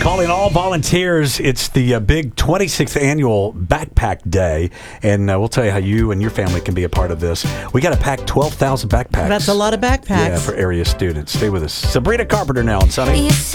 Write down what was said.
Calling all volunteers. It's the big 26th annual Backpack Day, and we'll tell you how you and your family can be a part of this. We got to pack 12,000 backpacks. That's a lot of backpacks. Yeah, for area students. Stay with us. Sabrina Carpenter now on Sunny.